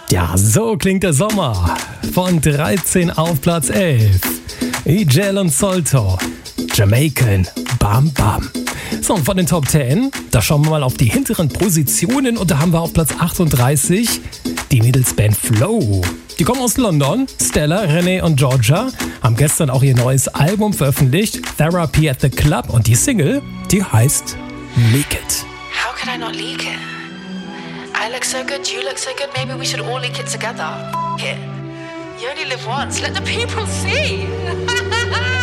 Ja, so klingt der Sommer. Von 13 auf Platz 11. Ijel und Solto. Jamaican. Bam Bam. So, und von den Top 10, da schauen wir mal auf die hinteren Positionen und da haben wir auf Platz 38 die Mädelsband Flow. Die kommen aus London. Stella, René und Georgia haben gestern auch ihr neues Album veröffentlicht, Therapy at the Club, und die Single, die heißt Leak It. How could I not leak it? I look so good, you look so good, maybe we should all leak it together. It. You only live once, let the people see.